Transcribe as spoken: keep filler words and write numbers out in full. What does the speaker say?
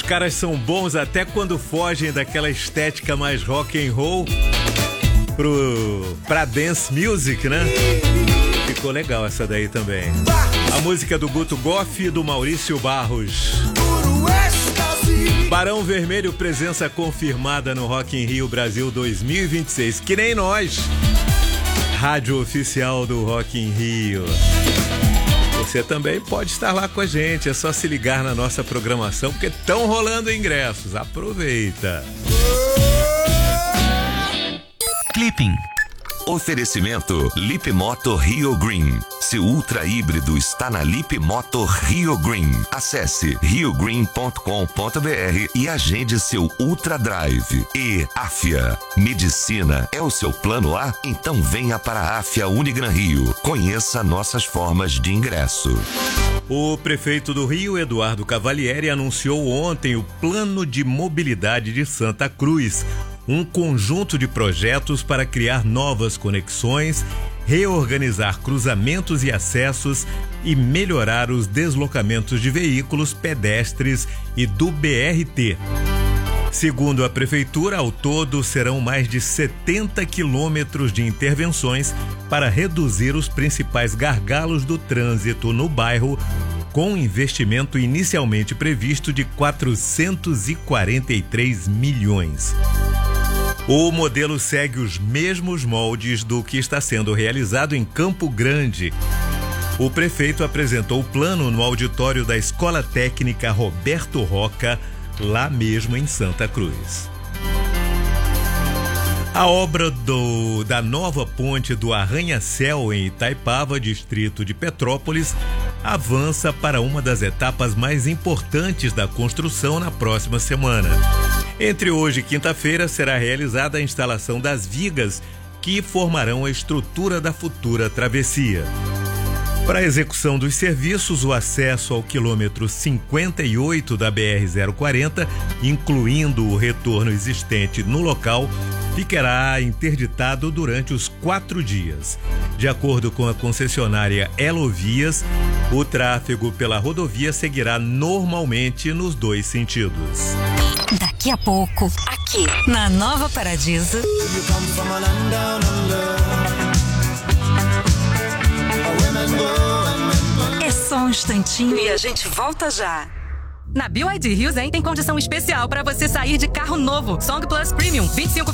caras são bons até quando fogem daquela estética mais rock and roll pro, pra dance music, né? Ficou legal essa daí também. A música do Guto Goff e do Maurício Barros. Barão Vermelho, presença confirmada no Rock in Rio Brasil dois mil e vinte e seis. Que nem nós. Rádio oficial do Rock in Rio. Você também pode estar lá com a gente. É só se ligar na nossa programação, porque estão rolando ingressos. Aproveita. Clipping. Oferecimento Lip Moto Rio Green. Seu ultra híbrido está na Lip Moto Rio Green. Acesse rio green ponto com ponto b r e agende seu Ultra Drive. E Afia. Medicina é o seu plano A? Então venha para a Afia Unigran Rio. Conheça nossas formas de ingresso. O prefeito do Rio, Eduardo Cavalieri, anunciou ontem o Plano de Mobilidade de Santa Cruz. Um conjunto de projetos para criar novas conexões, reorganizar cruzamentos e acessos e melhorar os deslocamentos de veículos, pedestres e do B R T. Segundo a prefeitura, ao todo serão mais de setenta quilômetros de intervenções para reduzir os principais gargalos do trânsito no bairro, com investimento inicialmente previsto de quatrocentos e quarenta e três milhões. O modelo segue os mesmos moldes do que está sendo realizado em Campo Grande. O prefeito apresentou o plano no auditório da Escola Técnica Roberto Roca, lá mesmo em Santa Cruz. A obra do, da nova ponte do Arranha-Céu em Itaipava, distrito de Petrópolis, avança para uma das etapas mais importantes da construção na próxima semana. Entre hoje e quinta-feira será realizada a instalação das vigas que formarão a estrutura da futura travessia. Para a execução dos serviços, o acesso ao quilômetro cinquenta e oito da B R zero quarenta, incluindo o retorno existente no local, ficará interditado durante os quatro dias. De acordo com a concessionária Elovias, o tráfego pela rodovia seguirá normalmente nos dois sentidos. Daqui a pouco, aqui na Nova Paradiso. É só um instantinho e a gente volta já. Na B Y D Hills, hein, tem condição especial para você sair de carro novo. Song Plus Premium, vinte e cinco